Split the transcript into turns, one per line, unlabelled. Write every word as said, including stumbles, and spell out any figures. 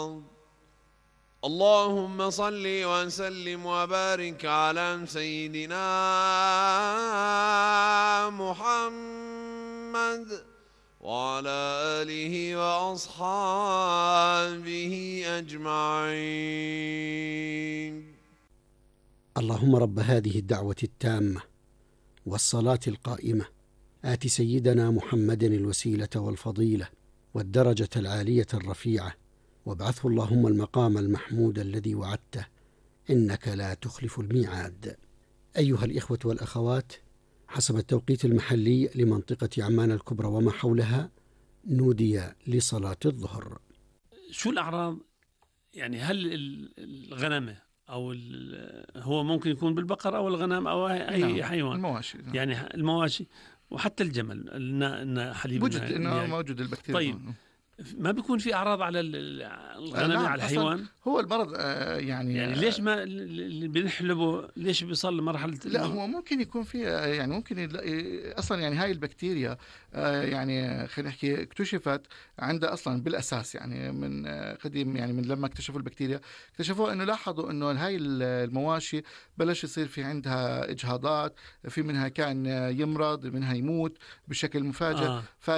الأرض. اللهم صل وسلم وبارك على سيدنا محمد وعلى آله وأصحابه أجمعين.
اللهم رب هذه الدعوة التامة والصلاة القائمة آت سيدنا محمد الوسيلة والفضيلة والدرجة العالية الرفيعة، وابعثه اللهم المقام المحمود الذي وعدته، إنك لا تخلف الميعاد. أيها الإخوة والأخوات، حسب التوقيت المحلي لمنطقة عمان الكبرى وما حولها نودي لصلاة الظهر.
شو الأعراض؟ يعني هل الغنمة أو هو ممكن يكون بالبقر أو الغنم أو أي
نعم.
حيوان،
المواشي نعم.
يعني المواشي وحتى الجمل إن حليب
وجد إنه موجود البكتيريا.
طيب ما بيكون في أعراض على الغنم
نعم.
على الحيوان؟
هو المرض آه يعني
يعني ليش ما اللي بنحلبه ليش بيصل مرحلة؟
لا هو ممكن يكون في يعني ممكن أصلا يعني هاي البكتيريا آه يعني خلينا نحكي اكتشفت عندها أصلا بالأساس يعني من قديم، يعني من لما اكتشفوا البكتيريا اكتشفوا إنه لاحظوا إنه هاي المواشي بلش يصير في عندها إجهاضات، في منها كان يمرض منها يموت بشكل مفاجئ.
آه.